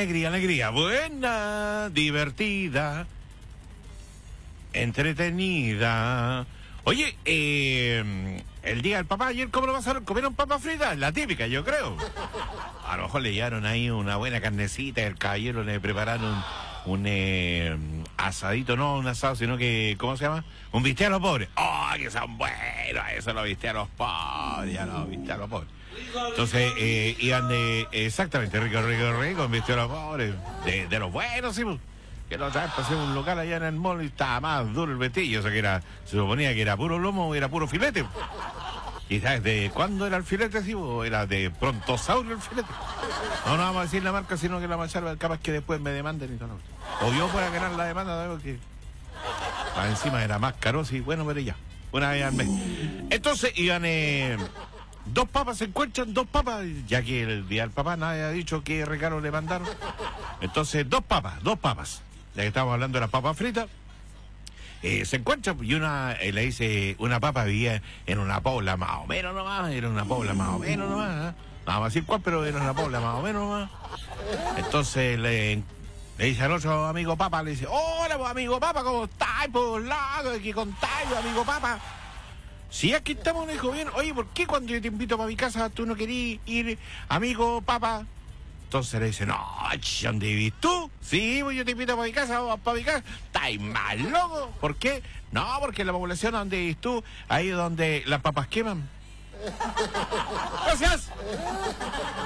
alegría, alegría. Buena, divertida, entretenida. Oye, el día del papá ayer, ¿cómo lo pasaron? ¿Comieron papas fritas? La típica, yo creo. A lo mejor le llevaron ahí una buena carnecita, el caballero le prepararon un asadito, no un asado, sino que, ¿cómo se llama? Un bistec a los pobres. ¡Oh, que son buenos! Eso lo bistec a los pobres, ya lo bistec a los pobres. Entonces, iban de, exactamente, rico, un bistec a los pobres, de los buenos, sí, pues. Que la otra vez pasé un local allá en el mall y estaba más duro el vestillo, o sea que era, se suponía que era puro lomo, era puro filete. ¿Y sabes de cuándo era el filete, sí? ¿O era de Brontosaurio el filete? No vamos a decir la marca, sino que la machar, capaz que después me demanden y todo. O yo pueda ganar la demanda, porque más encima era más caro, sí, bueno, pero ya, una vez al mes. Entonces iban, dos papas, se encuentran dos papas, ya que el día del papá nadie ha dicho qué regalo le mandaron. Entonces, dos papas. Ya que estamos hablando de las papas fritas, se encuentra y una le dice, una papa vivía en una pobla más o menos nomás, era una pobla más o menos nomás, ¿eh? No vamos a decir cuál, pero era una pobla más o menos nomás. Entonces le dice al otro amigo papa, le dice, hola pues, amigo papa, ¿cómo estás? Por lado, ¿qué contáis, amigo papa? Sí, aquí estamos, le dijo bien. Oye, ¿por qué cuando yo te invito para mi casa tú no querías ir, amigo papa? Entonces le dice, no, ¿dónde vivís tú? Sí, pues yo te invito para mi casa, ¿Estás más loco? ¿Por qué? No, porque la población donde vivís tú, ahí donde las papas queman. Gracias.